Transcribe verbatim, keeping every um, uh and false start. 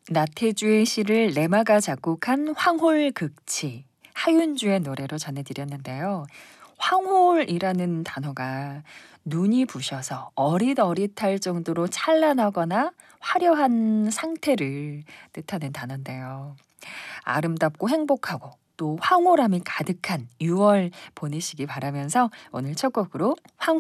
나태주의 시를 레마가 작곡한 황홀극치, 하윤주의 노래로 전해드렸는데요. 황홀이라는 단어가 눈이 부셔서 어릿어릿할 정도로 찬란하거나 화려한 상태를 뜻하는 단어인데요. 아름답고 행복하고 또 황홀함이 가득한 유월 보내시기 바라면서 오늘 첫 곡으로 황